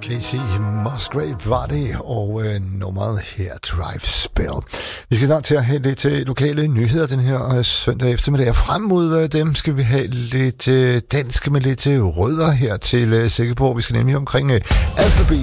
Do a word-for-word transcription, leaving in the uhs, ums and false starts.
Casey Musgrave var det, og øh, nummeret her, Drive Spell. Vi skal snart til at have lidt til lokale nyheder den her øh, søndag eftermiddag. Frem mod øh, dem skal vi have lidt øh, dansk med lidt øh, rødder her til øh, Silkeborg. Vi skal nemlig omkring øh, alfabet.